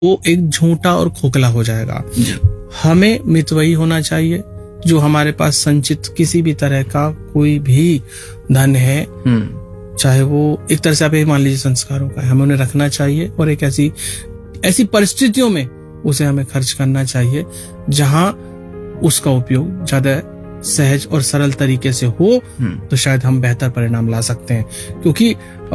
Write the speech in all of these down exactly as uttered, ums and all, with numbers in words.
वो एक झूठा और खोखला हो जाएगा। हमें मितव्ययी होना चाहिए। जो हमारे पास संचित किसी भी तरह का कोई भी धन है, चाहे वो एक तरह से आप ये मान लीजिए संस्कारों का है, हमें उन्हें रखना चाहिए और एक ऐसी ऐसी परिस्थितियों में उसे हमें खर्च करना चाहिए जहां उसका उपयोग ज्यादा सहज और सरल तरीके से हो, तो शायद हम बेहतर परिणाम ला सकते हैं। क्योंकि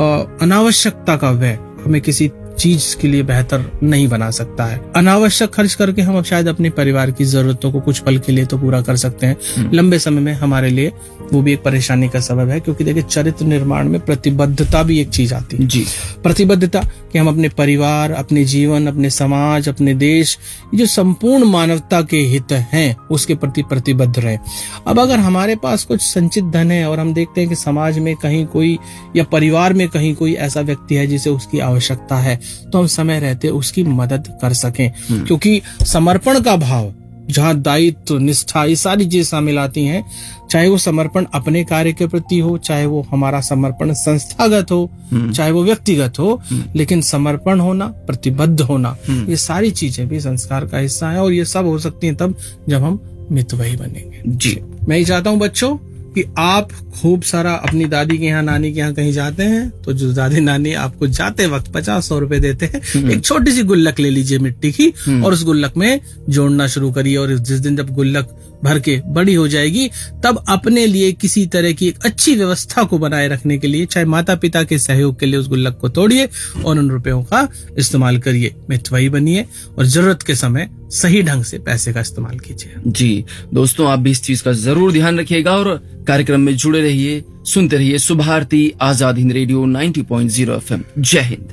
अनावश्यकता का व्यय हमें किसी चीज के लिए बेहतर नहीं बना सकता है। अनावश्यक खर्च करके हम अब शायद अपने परिवार की जरूरतों को कुछ पल के लिए तो पूरा कर सकते हैं, लंबे समय में हमारे लिए वो भी एक परेशानी का सबब है। क्योंकि देखिए, चरित्र निर्माण में प्रतिबद्धता भी एक चीज आती है जी। प्रतिबद्धता कि हम अपने परिवार, अपने जीवन, अपने समाज, अपने देश, जो संपूर्ण मानवता के हित हैं उसके प्रति प्रतिबद्ध रहे। अब अगर हमारे पास कुछ संचित धन है और हम देखते हैं कि समाज में कहीं कोई या परिवार में कहीं कोई ऐसा व्यक्ति है जिसे उसकी आवश्यकता है, तो हम समय रहते उसकी मदद कर सकें। क्योंकि समर्पण का भाव, जहाँ दायित्व, निष्ठा, ये सारी चीजें शामिल आती हैं, चाहे वो समर्पण अपने कार्य के प्रति हो, चाहे वो हमारा समर्पण संस्थागत हो, चाहे वो व्यक्तिगत हो, लेकिन समर्पण होना, प्रतिबद्ध होना, ये सारी चीजें भी संस्कार का हिस्सा है। और ये सब हो सकती हैं तब जब हम मितव्ययी बनेंगे जी। मैं ही चाहता हूँ बच्चों कि आप खूब सारा अपनी दादी के यहाँ, नानी के यहाँ कहीं जाते हैं तो जो दादी नानी आपको जाते वक्त पचास सौ रुपए देते हैं, एक छोटी सी गुल्लक ले लीजिए मिट्टी की और उस गुल्लक में जोड़ना शुरू करिए। और जिस दिन जब गुल्लक भर के बड़ी हो जाएगी, तब अपने लिए किसी तरह की एक अच्छी व्यवस्था को बनाए रखने के लिए, चाहे माता पिता के सहयोग के लिए, उस गुल्लक को तोड़िए और उन रुपयों का इस्तेमाल करिए। मितव्ययी बनिए और जरूरत के समय सही ढंग से पैसे का इस्तेमाल कीजिए जी। दोस्तों, आप भी इस चीज का जरूर ध्यान रखिएगा और कार्यक्रम में जुड़े रहिए, सुनते रहिए सुभारती आजाद हिंद रेडियो नब्बे पॉइंट शून्य एफएम। जय हिंद।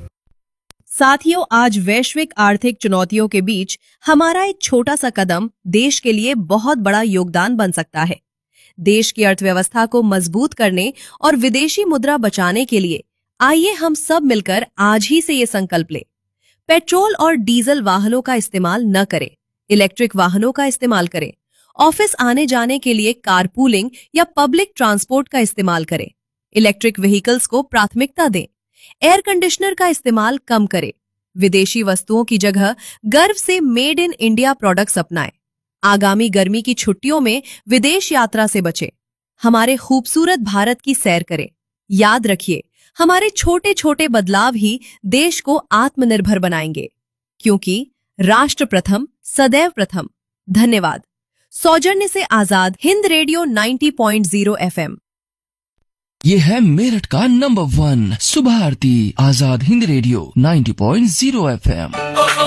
साथियों, आज वैश्विक आर्थिक चुनौतियों के बीच हमारा एक छोटा सा कदम देश के लिए बहुत बड़ा योगदान बन सकता है। देश की अर्थव्यवस्था को मजबूत करने और विदेशी मुद्रा बचाने के लिए आइए हम सब मिलकर आज ही से ये संकल्प लें। पेट्रोल और डीजल वाहनों का इस्तेमाल न करें, इलेक्ट्रिक वाहनों का इस्तेमाल करें। ऑफिस आने जाने के लिए कारपूलिंग या पब्लिक ट्रांसपोर्ट का इस्तेमाल करें। इलेक्ट्रिक व्हीकल्स को प्राथमिकता दें। एयर कंडीशनर का इस्तेमाल कम करें। विदेशी वस्तुओं की जगह गर्व से मेड इन इंडिया प्रोडक्ट्स अपनाएं। आगामी गर्मी की छुट्टियों में विदेश यात्रा से बचें। हमारे खूबसूरत भारत की सैर करें। याद रखिए, हमारे छोटे छोटे बदलाव ही देश को आत्मनिर्भर बनाएंगे, क्योंकि राष्ट्र प्रथम, सदैव प्रथम। धन्यवाद। सौजन्य से आजाद हिंद रेडियो नब्बे पॉइंट शून्य एफएम। ये है मेरठ का number one Subharti Azad Hind radio नब्बे पॉइंट शून्य एफएम।